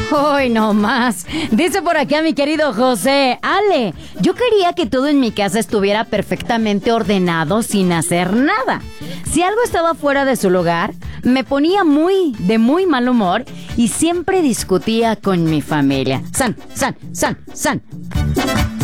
Hoy no más. Dice por acá mi querido José: Ale, yo quería que todo en mi casa estuviera perfectamente ordenado sin hacer nada. Si algo estaba fuera de su lugar, me ponía de muy mal humor y siempre discutía con mi familia.